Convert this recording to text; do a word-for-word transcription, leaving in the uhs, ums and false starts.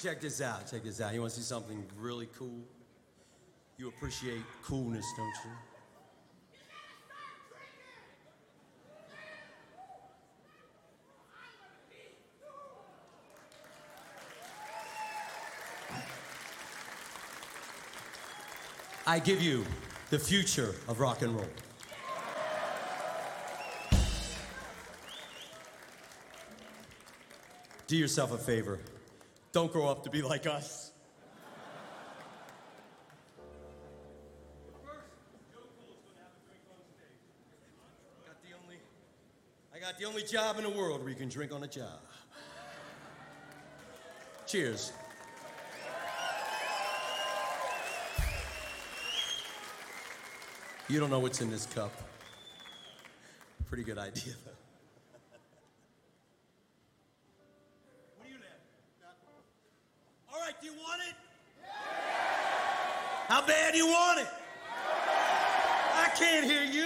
Check this out, check this out. You want to see something really cool? You appreciate coolness, don't you? I give you the future of rock and roll. Do yourself a favor. Don't grow up to be like us. Got the only, I got the only job in the world where you can drink on a job. Cheers. You don't know what's in this cup. Pretty good idea, though. What do you have? All right, do you want it? Yeah. How bad do you want it? Yeah. I can't hear you.